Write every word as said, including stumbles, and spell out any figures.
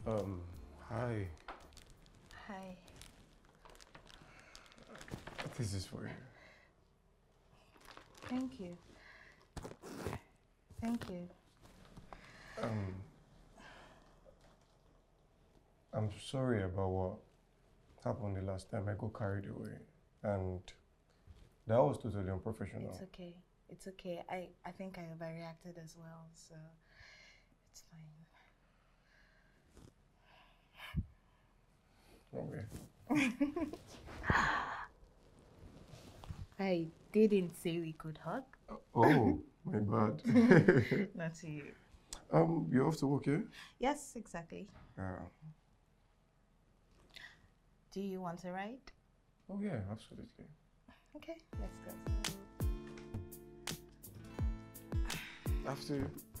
Um, hi. Hi. This is for you. Thank you. Thank you. Um, I'm sorry about what happened the last time. I got carried away, and that was totally unprofessional. It's okay. It's okay. I, I think I overreacted as well, so it's fine. Okay. I didn't say we could hug. Oh, my bad. Not to you. Um, you're off to work, yeah? Yes, exactly. Yeah. Do you want a ride? Oh yeah, absolutely. Okay, let's go. After you.